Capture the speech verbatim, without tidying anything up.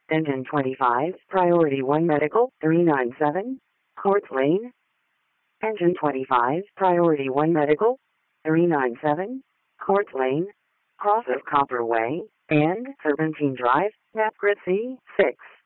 Engine twenty-five, Priority one Medical, three nine seven, Court Lane. Engine twenty-five, Priority one Medical, three nine seven, Court Lane, cross of Copper Way, and Serpentine Drive, Napgrid C six.